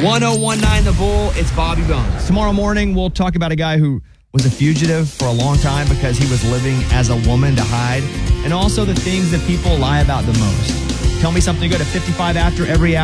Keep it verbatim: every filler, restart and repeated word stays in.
one oh one nine The Bull, it's Bobby Bones. Tomorrow morning, we'll talk about a guy who was a fugitive for a long time because he was living as a woman to hide, and also the things that people lie about the most. Tell me something good at fifty-five after every hour.